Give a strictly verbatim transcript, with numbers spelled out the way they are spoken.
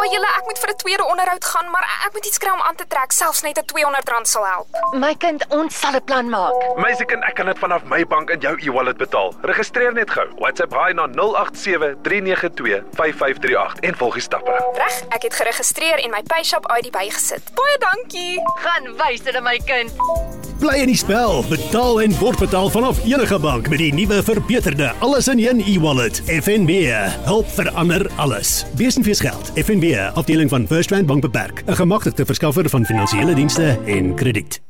julle, ek moet vir 'n tweede onderhoud gaan, maar ek moet iets kry om aan te trek, selfs net 'n tweehonderd rand sal help. My kind, ons sal 'n plan maak. Meisiekind, ek kan dit vanaf my bank in jou e-wallet betaal. Registreer net gou. WhatsApp hi na nul agt sewe drie nege twee vyf vyf drie agt en volg die stappe. Reg, ek het geregistreer en my PayShap I D bygesit. Baie dankie. Gaan wys dit aan my kind. Bly in die spel, betaal en word betaal vanaf enige bank met die nuwe verbeterde alles in een e-wallet. F N B, help verander alles. Wees en wees geld. F N B, afdeling van First Rand Bank beperk. 'n gemagtigde verskaffer van finansiële dienste en krediet.